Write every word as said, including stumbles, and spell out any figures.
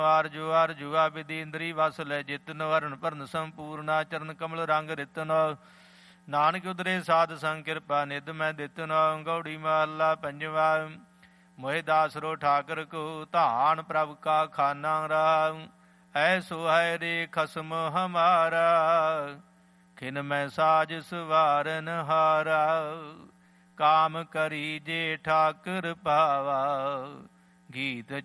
ਆਰਜੁ ਆਰਜੁਆ ਵਿਧੀ ਇੰਦਰੀ ਵਸ ਲੈ ਜਿਤਨ ਵਰਨ ਭਰਨ ਸੰਪੂਰਨਾ ਚਰਨ ਕਮਲ ਰੰਗ ਰਿਤਨ ਨਾਨਕ ਉਦਰੇ ਸਾਧ ਸੰਗ ਕਿਰਪਾ ਨਿਧ ਮੈਂ ਦਿੱਤਨ ਗੌੜੀ ਮਹੱਲਾ ਪੰਜਵਾ ਮੋਹਿ ਦਾਸਰੋ ਠਾਕਰ ਕੋ ਧਾਨ ਪ੍ਰਭ ਕਾ ਖਾਨਾ ਰਾਮ ਐਸੋ ਹੈ ਰੇ ਖਸਮ ਹਮਾਰਾ ਖਿਨ ਮੈਂ ਸਾਜ ਸਵਾਰਨ ਹਾਰਾ ਕਾਮ ਕਰੀ ਜੇ ਠਾਕਰ ਪਾਵਾ ਗੀਤ